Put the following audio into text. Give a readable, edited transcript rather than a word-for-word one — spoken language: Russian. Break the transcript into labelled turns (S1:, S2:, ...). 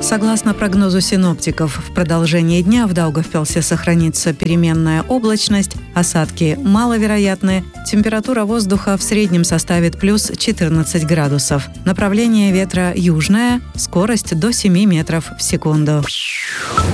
S1: Согласно прогнозу синоптиков, в продолжении дня в Даугавпилсе сохранится переменная облачность, осадки маловероятны, температура воздуха в среднем составит плюс 14 градусов. Направление ветра южное, скорость до 7 метров в секунду.